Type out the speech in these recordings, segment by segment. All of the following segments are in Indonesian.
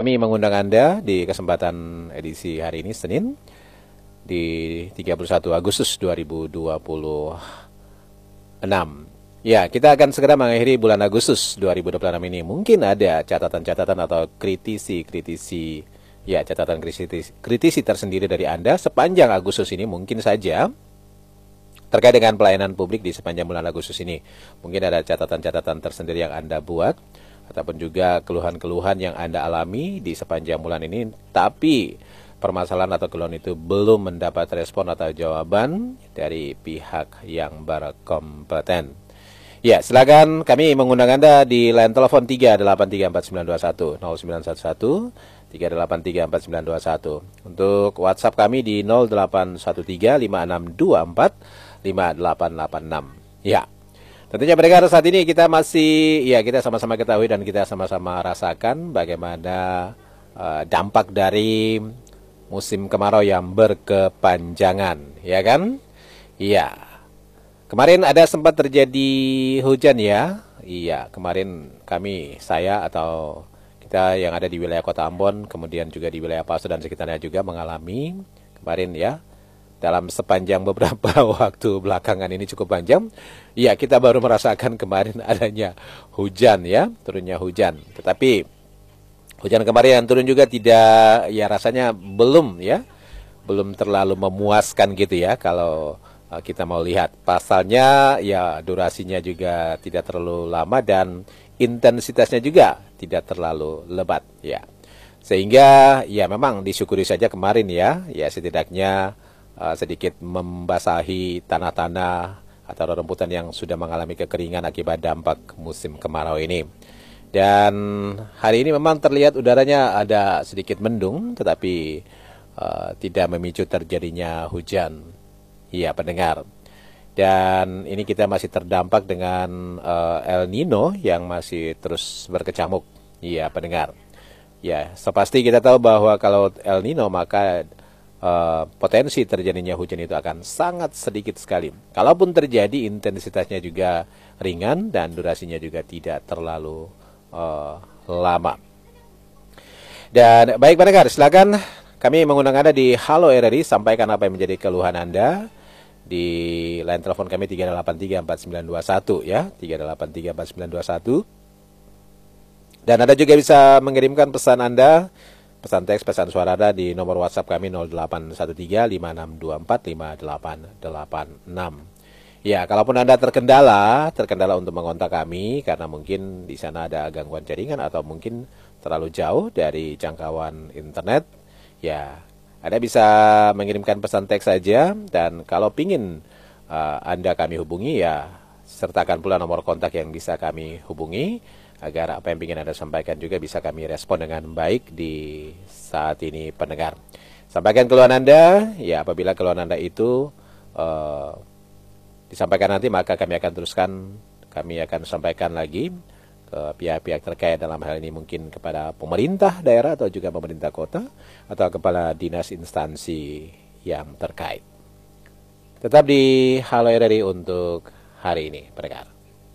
kami mengundang Anda di kesempatan edisi hari ini, Senin, di 31 Agustus 2026. Ya, kita akan segera mengakhiri bulan Agustus 2026 ini. Mungkin ada catatan-catatan atau kritisi, ya catatan kritisi tersendiri dari Anda sepanjang Agustus ini mungkin saja terkait dengan pelayanan publik di sepanjang bulan Agustus ini. Mungkin ada catatan-catatan tersendiri yang Anda buat, ataupun juga keluhan-keluhan yang Anda alami di sepanjang bulan ini, tapi permasalahan atau keluhan itu belum mendapat respon atau jawaban dari pihak yang berkompeten. Ya, silakan kami mengundang Anda di line telepon 3834921 0911 3834921. Untuk WhatsApp kami di 081356245886. Ya. Tentunya pendengar, saat ini kita kita sama-sama ketahui dan kita sama-sama rasakan bagaimana dampak dari musim kemarau yang berkepanjangan, ya kan? Iya. Kemarin ada sempat terjadi hujan ya. Iya, kemarin saya atau kita yang ada di wilayah Kota Ambon, kemudian juga di wilayah Paso dan sekitarnya juga mengalami kemarin ya. Dalam sepanjang beberapa waktu belakangan ini cukup panjang, ya kita baru merasakan kemarin adanya hujan ya, turunnya hujan. Tetapi hujan kemarin yang turun juga tidak, ya rasanya belum terlalu memuaskan gitu ya. Kalau kita mau lihat pasalnya, ya durasinya juga tidak terlalu lama dan intensitasnya juga tidak terlalu lebat ya. Sehingga ya memang disyukuri saja kemarin ya setidaknya sedikit membasahi tanah-tanah atau rerumputan yang sudah mengalami kekeringan akibat dampak musim kemarau ini. Dan hari ini memang terlihat udaranya ada sedikit mendung, tetapi tidak memicu terjadinya hujan. Iya pendengar. Dan ini kita masih terdampak dengan El Nino yang masih terus berkecamuk. Iya pendengar. Ya, sepasti kita tahu bahwa kalau El Nino maka potensi terjadinya hujan itu akan sangat sedikit sekali. Kalaupun terjadi, intensitasnya juga ringan dan durasinya juga tidak terlalu lama. Dan baik pendengar, silakan kami mengundang Anda di Halo RRI, sampaikan apa yang menjadi keluhan Anda di line telepon kami 3834921 ya, 3834921. Dan Anda juga bisa mengirimkan pesan Anda, pesan teks, pesan suara Anda di nomor WhatsApp kami 081356245886. Ya, kalaupun Anda terkendala untuk mengontak kami karena mungkin di sana ada gangguan jaringan atau mungkin terlalu jauh dari jangkauan internet, ya Anda bisa mengirimkan pesan teks saja. Dan kalau pingin Anda kami hubungi, ya sertakan pula nomor kontak yang bisa kami hubungi, agar apa yang ingin Anda sampaikan juga bisa kami respon dengan baik di saat ini pendengar. Sampaikan keluhan Anda, ya apabila keluhan Anda itu disampaikan nanti, maka kami akan sampaikan lagi ke pihak-pihak terkait, dalam hal ini mungkin kepada pemerintah daerah atau juga pemerintah kota atau kepala dinas instansi yang terkait. Tetap di Halo RRI untuk hari ini pendengar.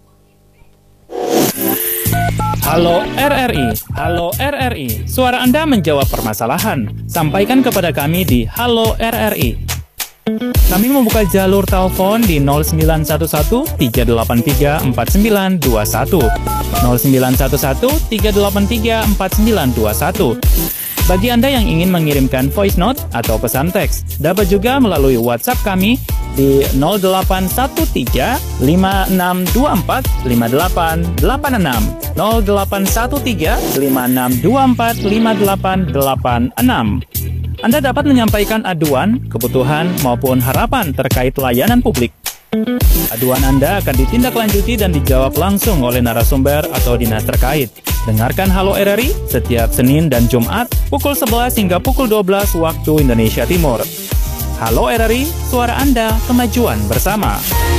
Halo RRI, Halo RRI. Suara Anda menjawab permasalahan. Sampaikan kepada kami di Halo RRI. Kami membuka jalur telepon di 0911 383 4921. 0911 383 4921. Bagi Anda yang ingin mengirimkan voice note atau pesan teks, dapat juga melalui WhatsApp kami di 0813 5624 5886. 0813 5624 5886. Anda dapat menyampaikan aduan, kebutuhan, maupun harapan terkait layanan publik. Aduan Anda akan ditindaklanjuti dan dijawab langsung oleh narasumber atau dinas terkait. Dengarkan Halo RRI setiap Senin dan Jumat pukul 11 hingga pukul 12 waktu Indonesia Timur. Halo RRI, suara Anda, kemajuan bersama.